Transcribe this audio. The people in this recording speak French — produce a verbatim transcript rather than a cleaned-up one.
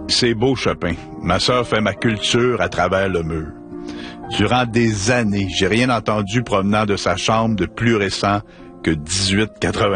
C'est beau, Chopin. Ma sœur fait ma culture à travers le mur. Durant des années, j'ai rien entendu provenant de sa chambre de plus récent que dix-huit quatre-vingt.